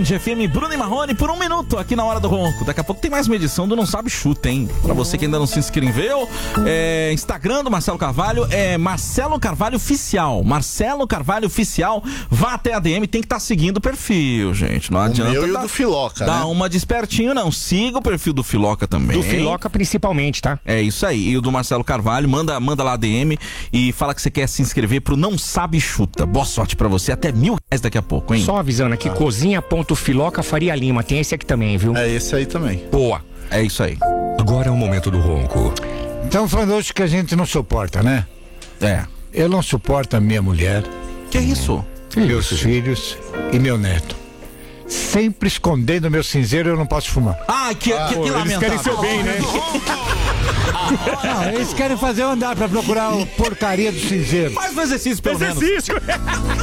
Band FM, Bruno e Marrone por 1 minuto aqui na Hora do Ronco. Daqui a pouco tem mais uma edição do Não Sabe Chuta, hein? Pra você que ainda não se inscreveu, Instagram do Marcelo Carvalho é Marcelo Carvalho Oficial. Marcelo Carvalho Oficial. Vá até a DM, tem que estar seguindo o perfil, gente. Não adianta. O meu e o do Filoca, dá né? uma despertinho, não. Siga o perfil do Filoca também. Do Filoca principalmente, tá? É isso aí. E o do Marcelo Carvalho, manda lá a DM e fala que você quer se inscrever pro Não Sabe Chuta. Boa sorte pra você. Até R$1.000 daqui a pouco, hein? Só avisando aqui, cozinha.filoca Faria Lima. Tem esse aqui também, viu? É esse aí também. Boa. É isso aí. Agora é o momento do ronco. Então falando hoje que a gente não suporta, né? É. Eu não suporto a minha mulher, Que isso? meus filhos e meu neto. Sempre escondendo meu cinzeiro, eu não posso fumar. Ah, que lamentável. Eles querem seu bem, né? Não, eles querem fazer eu andar pra procurar a porcaria do cinzeiro. Faz um exercício, pelo menos. Exercício!